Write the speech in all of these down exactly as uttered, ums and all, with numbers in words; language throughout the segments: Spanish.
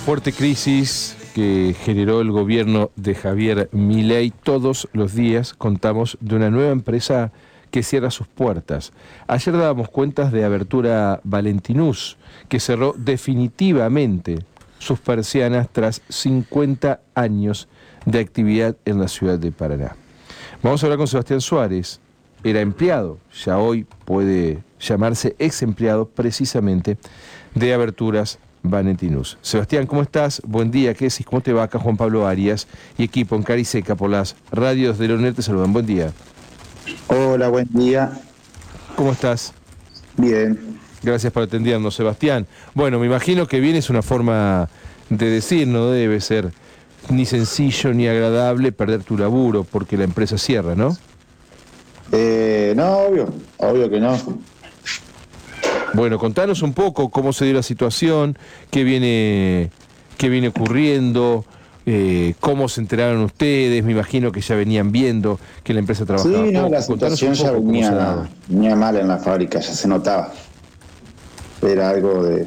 fuerte crisis que generó el gobierno de Javier Milei, todos los días contamos de una nueva empresa que cierra sus puertas. Ayer dábamos cuentas de Abertura Valentinus, que cerró definitivamente sus persianas tras cincuenta años de actividad en la ciudad de Paraná. Vamos a hablar con Sebastián Suárez. Era empleado, ya hoy puede llamarse ex empleado precisamente de Aberturas Valentinus. Sebastián, ¿cómo estás? Buen día, ¿qué decís? ¿Cómo te va? Acá Juan Pablo Arias y equipo en Cariseca por las radios de Leonel te saludan. Buen día. Hola, buen día. ¿Cómo estás? Bien. Gracias por atendernos, Sebastián. Bueno, me imagino que bien es una forma de decir, no debe ser ni sencillo ni agradable perder tu laburo porque la empresa cierra, ¿no? Eh, no, obvio, obvio que no. Bueno, contanos un poco cómo se dio la situación, qué viene, qué viene ocurriendo, eh, cómo se enteraron ustedes. Me imagino que ya venían viendo que la empresa trabajaba Sí, no, poco. la situación ya poco venía, venía mal en la fábrica, ya se notaba. Era algo de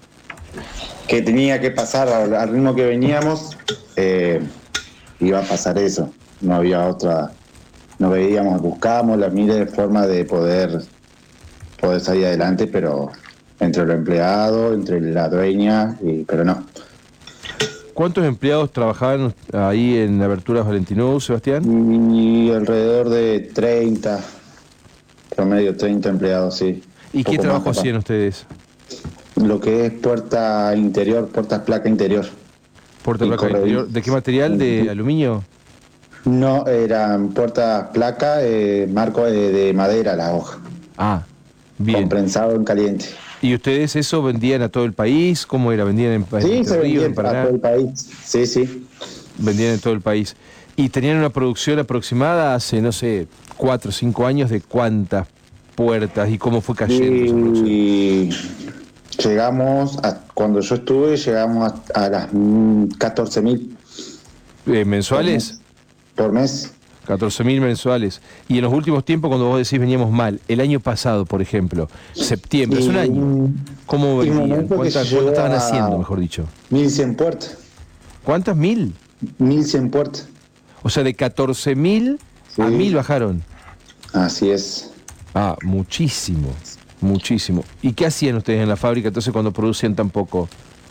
que tenía que pasar al, al ritmo que veníamos, eh, iba a pasar eso. No había otra, no veíamos, buscábamos la mira forma de poder, poder salir adelante, pero entre los empleados, entre la dueña, y, pero no. ¿Cuántos empleados trabajaban ahí en Aberturas Valentinus, Sebastián? Y alrededor de treinta, promedio treinta empleados, sí. ¿Y qué trabajo hacían ustedes? Lo que es puerta interior, puertas placa interior. ¿Puerta placa interior? ¿De qué material? ¿De aluminio? No, eran puertas placa, eh, marco de, de madera la hoja. Ah, bien. Con prensado en caliente. ¿Y ustedes eso vendían a todo el país? ¿Cómo era? ¿Vendían en, sí, en se Río, en vendía Paraná? a todo el país. Sí, sí. Vendían en todo el país. ¿Y tenían una producción aproximada hace, no sé, cuatro o cinco años de cuántas puertas y cómo fue cayendo y, esa producción? Y llegamos, a, cuando yo estuve, llegamos a, a las catorce mil. Eh, ¿Mensuales? Por mes. catorce mil mensuales. Y en los últimos tiempos, cuando vos decís veníamos mal, el año pasado, por ejemplo, septiembre, hace un año, ¿cómo vendían? ¿Cuántas, ¿Cuántas estaban haciendo, mejor dicho? mil cien puertas. ¿Cuántas? ¿Mil? mil cien puertas. O sea, de catorce mil sí. a mil bajaron. Así es. Ah, muchísimo, muchísimo. ¿Y qué hacían ustedes en la fábrica entonces cuando producían tan poco?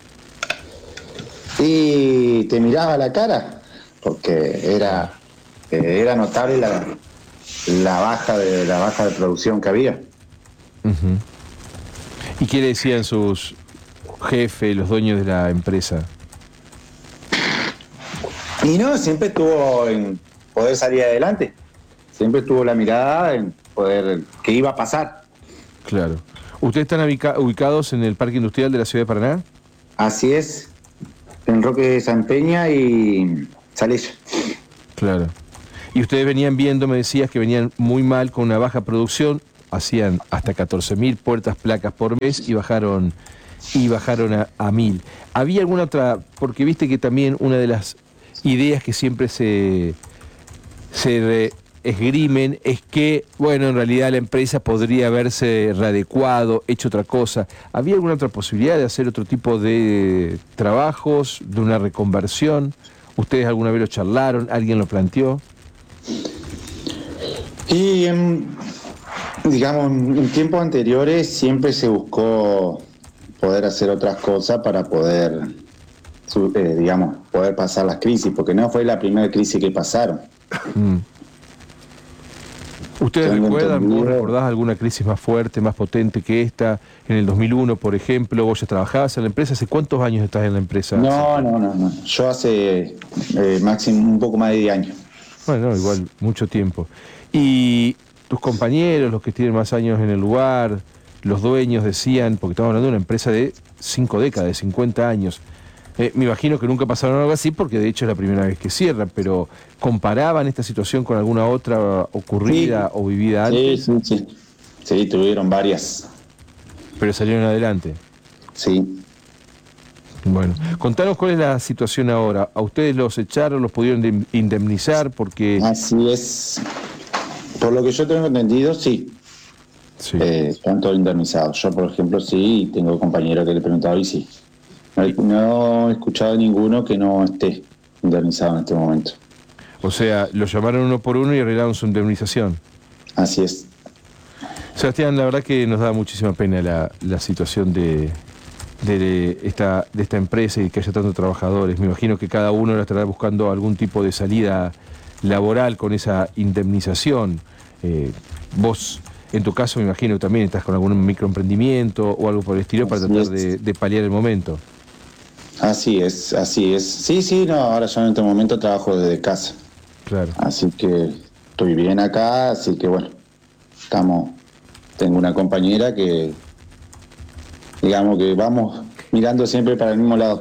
Y te miraba la cara, porque era... era notable la, la baja de la baja de producción que había. Uh-huh. ¿Y qué le decían sus jefes, los dueños de la empresa? Y no, siempre estuvo en poder salir adelante. Siempre tuvo la mirada en poder, qué iba a pasar. Claro. ¿Ustedes están ubica- ubicados en el Parque Industrial de la Ciudad de Paraná? Así es, en Roque de San Peña y Salilla. Claro. Y ustedes venían viendo, me decías, que venían muy mal con una baja producción, hacían hasta catorce mil puertas placas por mes y bajaron y bajaron a, a mil. ¿Había alguna otra? Porque viste que también una de las ideas que siempre se, se esgrimen es que, bueno, en realidad la empresa podría haberse readecuado, hecho otra cosa. ¿Había alguna otra posibilidad de hacer otro tipo de trabajos, de una reconversión? ¿Ustedes alguna vez lo charlaron? ¿Alguien lo planteó? Y en, digamos, en tiempos anteriores siempre se buscó poder hacer otras cosas para poder, eh, digamos, poder pasar las crisis, porque no fue la primera crisis que pasaron. Mm. ¿Ustedes recuerdan, vos recordás alguna crisis más fuerte, más potente que esta? En el dos mil uno, por ejemplo, vos ya trabajabas en la empresa. ¿Hace cuántos años estás en la empresa? No, no, no, no. Yo hace eh, máximo un poco más de diez años. Bueno, igual, mucho tiempo. Y tus compañeros, los que tienen más años en el lugar, los dueños decían, porque estamos hablando de una empresa de cinco décadas, de cincuenta años, eh, me imagino que nunca pasaron algo así, porque de hecho es la primera vez que cierran, pero ¿comparaban esta situación con alguna otra ocurrida sí. o vivida antes? Sí, sí, sí. Sí, tuvieron varias. Pero salieron adelante. Sí. Bueno, contanos cuál es la situación ahora. ¿A ustedes los echaron, los pudieron indemnizar? Porque... Así es. Por lo que yo tengo entendido, sí. Sí. Eh, están todos indemnizados. Yo, por ejemplo, sí, y tengo compañeros que le he preguntado y sí. No he escuchado ninguno que no esté indemnizado en este momento. O sea, lo llamaron uno por uno y arreglaron su indemnización. Así es. Sebastián, la verdad que nos da muchísima pena la, la situación de, de, esta, de esta empresa y que haya tantos trabajadores. Me imagino que cada uno ahora estará buscando algún tipo de salida laboral con esa indemnización. Eh, vos, en tu caso, me imagino que también estás con algún microemprendimiento o algo por el estilo para Así tratar es. de, de paliar el momento. Así es, así es. Sí, sí, no, ahora yo en este momento trabajo desde casa. Claro. Así que estoy bien acá, así que bueno, estamos, tengo una compañera que, digamos que vamos mirando siempre para el mismo lado.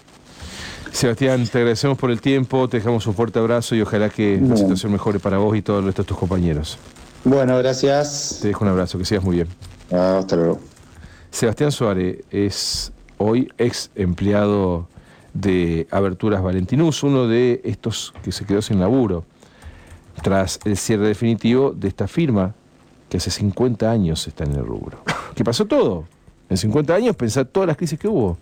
Sebastián, te agradecemos por el tiempo, te dejamos un fuerte abrazo y ojalá que Bien. la situación mejore para vos y todos el resto de tus compañeros. Bueno, gracias. Te dejo un abrazo, que sigas muy bien. Ah, hasta luego. Sebastián Suárez es hoy ex empleado de Aberturas Valentinus, uno de estos que se quedó sin laburo tras el cierre definitivo de esta firma que hace cincuenta años está en el rubro. ¿Qué pasó todo? En cincuenta años pensá todas las crisis que hubo.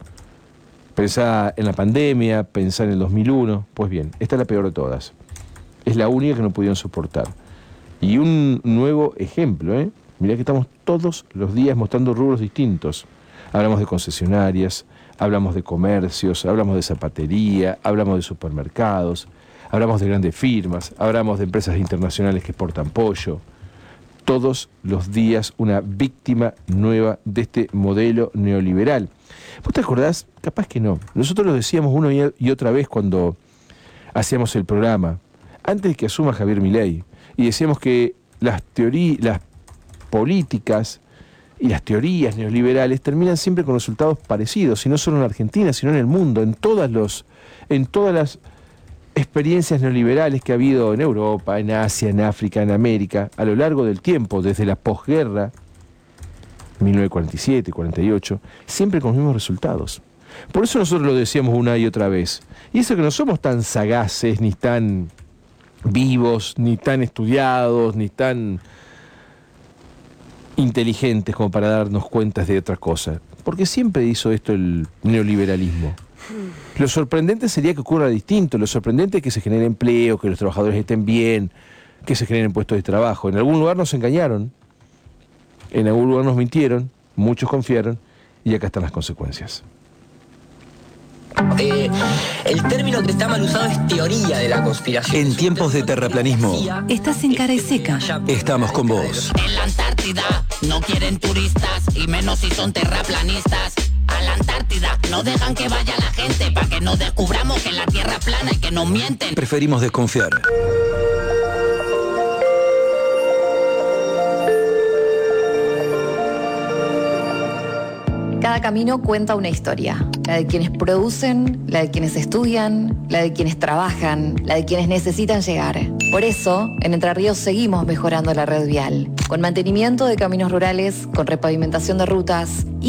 Pensá en la pandemia, pensá en el dos mil uno. Pues bien, esta es la peor de todas. Es la única que no pudieron soportar. Y un nuevo ejemplo, ¿eh? Mirá que estamos todos los días mostrando rubros distintos. Hablamos de concesionarias, hablamos de comercios, hablamos de zapatería, hablamos de supermercados, hablamos de grandes firmas, hablamos de empresas internacionales que exportan pollo. Todos los días una víctima nueva de este modelo neoliberal. ¿Vos te acordás? Capaz que no. Nosotros lo decíamos una y otra vez cuando hacíamos el programa, antes de que asuma Javier Milei, y decíamos que las teorías, las políticas y las teorías neoliberales terminan siempre con resultados parecidos, y no solo en Argentina, sino en el mundo, en todas los, en todas las experiencias neoliberales que ha habido en Europa, en Asia, en África, en América, a lo largo del tiempo, desde la posguerra, mil novecientos cuarenta y siete, cuarenta y ocho, siempre con los mismos resultados. Por eso nosotros lo decíamos una y otra vez. Y eso que no somos tan sagaces, ni tan vivos, ni tan estudiados, ni tan inteligentes como para darnos cuenta de otra cosa. Porque siempre hizo esto el neoliberalismo. Lo sorprendente sería que ocurra distinto. Lo sorprendente es que se genere empleo, que los trabajadores estén bien, que se generen puestos de trabajo. En algún lugar nos engañaron, en algún lugar nos mintieron, muchos confiaron, y acá están las consecuencias. Eh, el término que está mal usado es teoría de la conspiración. En tiempos de terraplanismo, estás en Cara y Seca. estamos con vos. En la Antártida no quieren turistas y menos si son terraplanistas. A la Antártida no dejan que vaya la gente para que no descubramos que la Tierra es plana y que nos mienten. Preferimos desconfiar. Cada camino cuenta una historia. La de quienes producen, la de quienes estudian, la de quienes trabajan, la de quienes necesitan llegar. Por eso, en Entre Ríos seguimos mejorando la red vial, con mantenimiento de caminos rurales, con repavimentación de rutas y